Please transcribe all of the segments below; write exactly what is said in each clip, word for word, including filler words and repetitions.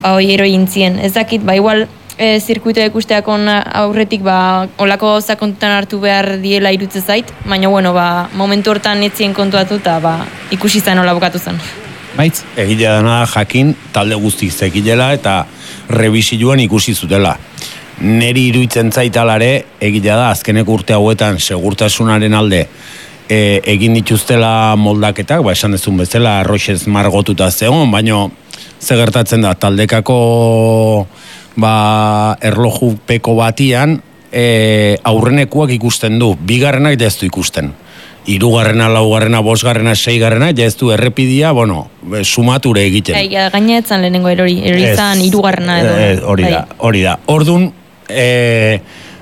ba, hoi eroi intzien. Ez dakit, ba, igual, e, zirkuitoa ikusteak aurretik, ba, olako gauza kontutan hartu behar diela irutze zait, baina, bueno, ba, momentu hortan etzien kontuatu eta, ba, ikusi zen hola bukatu zen. Baitz? Egile dana jakin, talde guztik zekidela eta rebisioan ikusi zutela. Neri iruditzen zaitalare, egila da, azkeneko urte hauetan segurtasunaren alde e, egin dituztela moldaketak, ba, esan dezun bezala, arroxez margotuta zegoen, baina ze gertatzen da, taldekako ba, erlojupeko batian e, aurrenekuak ikusten du, bigarrenak ja ez du ikusten. Hirugarrena, laugarrena, bosgarrena, seigarrena, ja ez du errepidia, bueno, sumature egiten. Bai, gaina etzan lehenengo erori, erori zan hirugarrena edo. E, hori da, hori da. Ordun, e,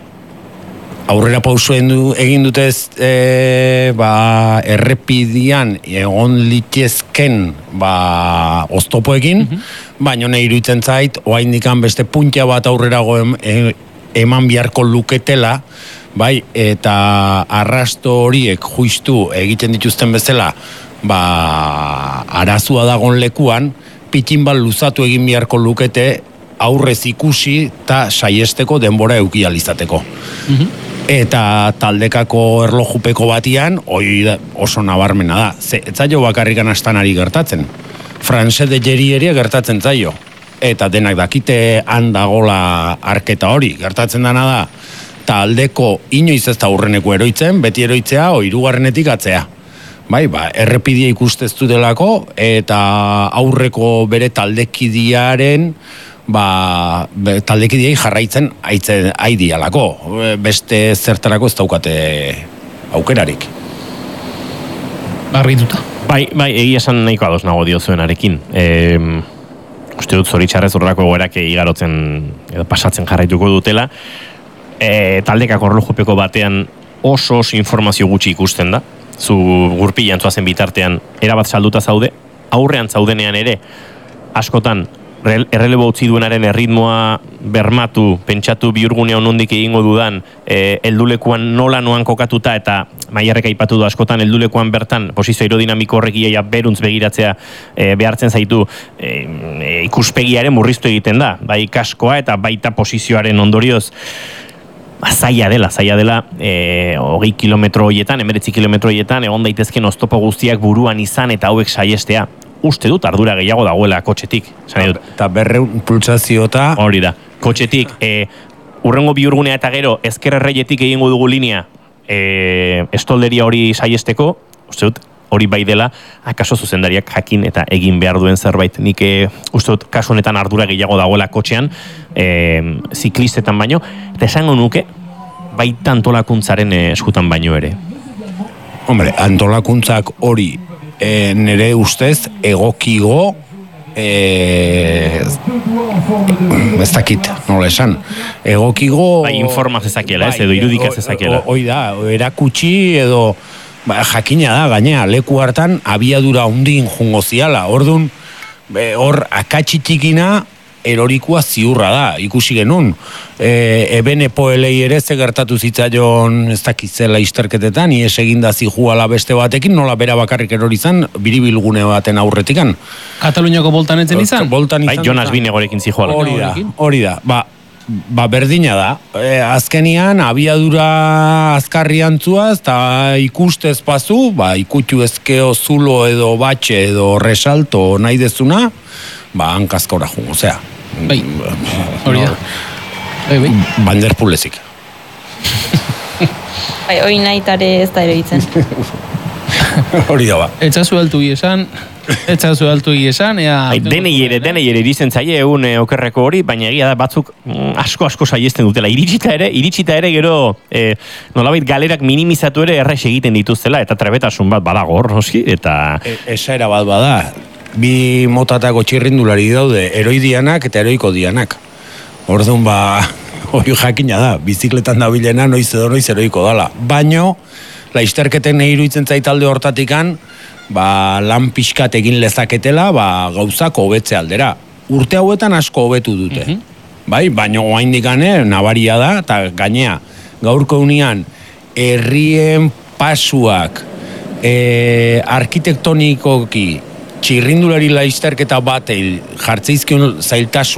aurrera pausuen du, egin dutez e, ba, errepidian egon litezken ba, oztopoekin, mm-hmm. baina nahi iruditzen zait, oaindikan beste puntia bat aurrerago em, eman beharko luketela, bai, eta arrasto horiek justu egiten dituzten bezala, ba, arazua dagon lekuan, pitin bat luzatu egin beharko lukete aurrez ikusi eta saiesteko denbora eukializateko. Mm-hmm. Eta taldekako erlojupeko batian, hoi oso nabarmena da. Ze, ez zailo bakarrikan astanari gertatzen. Franse de Jeri ere gertatzen zaio. Eta denak dakite handagola arketa hori. Gertatzen dana da, taldeko inoiz ez da aurreneko eroitzen, beti eroitzea, o hirugarrenetik atzea. Bai, ba, errepidia ikusteztu delako, eta aurreko bere taldekidiaren, ba, taldekidiei jarraitzen aitzen aidialako. Beste zertarako ez daukate aukerarik. Barrituta. Bai, bai, egia esan nahiko ados nago diozuenarekin. E, uste dut zoritxarrez horrako egoerak igarotzen, edo pasatzen jarraituko dutela. E, taldekako erlojupeko batean oso oso informazio gutxi ikusten da. Zu gurpilan zuazen bitartean erabat salduta zaude, aurrean zaudenean ere askotan errelebo utzi duenaren erritmoa bermatu, pentsatu bihurgunean nondik egingo dudan, e, eldulekuan nola noan kokatuta eta Maiarrek aipatu du askotan eldulekuan bertan posizio aerodinamiko horrekia beruntz begiratzea e, behartzen zaitu e, e, ikuspegiaren murriztu egiten da, bai kaskoa eta baita posizioaren ondorioz. Zaila dela, zaila dela, e, hogei kilometro horietan, emeretzi kilometro horietan, egon daitezken oztopo guztiak buruan izan eta hauek saiestea. Uste dut ardura gehiago dagoela kotxetik. Eta berreun pulsaziota. Hori da, kotxetik, e, urrengo bihurgunea eta gero, ezker erreietik egingo dugu linea, e, estolderia hori saiesteko, uste dut, hori bai dela, akaso zuzendariak jakin eta egin behar duen zerbait. Nik e, uste dut, kasu honetan ardura gehiago dagoela kotxean, e, ziklistetan baino, eta esango nuke, baita antolakuntzaren eskutan baino ere. Hombre, antolakuntzak hori e, nire ustez egokigo e, ez dakit, nola esan, egokigo... Bai, informaz ezakela, ez, edo irudikaz ezakela. Hoi da, erakutsi edo... Ba, jakina da, gainea, leku hartan abiadura hundin jungo ziala. Orduan, hor akatsitikina erorikoa ziurra da, ikusi genuen. E, ebene poelei ere ze gertatu zitzaion ez dakitzela isterketetan, ies eginda zijuala beste batekin, nola bera bakarrik erori zan, biribilgune baten aurretikan. Kataluniako boltan etzen izan? Boltan izan. Bai, Jonas Binegorekin zijuala. Hori da, hori da. Ba, Ba, berdina da. E, azkenian, abiadura azkarrian zuaz, eta ikustez pazu, ba, ikutu ezkeo zulo edo batxe edo resalto nahi dezuna, ba, hankazkora jungo, osea. Bai, hori da. Bai, bai. Banderpulezik. Bai, hori nahi tare ez da eroitzen. Hori da ba. Etzazu altu esan... Etzazu altu esan, ea... Denei ere, denei ere iritzen zaie egun e, okerreko hori, baina egia da batzuk mm, asko-asko saiesten dutela. Iritsita ere, iritsita ere gero e, nolabait galerak minimizatu ere erraix egiten dituztela, eta trebetasun bat badago hor, noski, eta... E, esaera bat bada, bi motatako txirrindulari daude, eroi dianak eta eroiko dianak. Orduan ba, hori jakina da, bizikletan dabilena noiz edo noiz eroiko dala. Baino, laizterketen nahi iruditzen zaitalde hortatikan, ba, lan pixkat egin lezaketela, ba, gauzak hobetze aldera. Urte hauetan asko hobetu dute. Mm-hmm. Bai, baina oaindik gane, nabaria da, eta gainea, gaurko unian, herrien pasuak, e, arkitektonikoki, txirrindulari laizterketa batei jartzeizkion zailtasun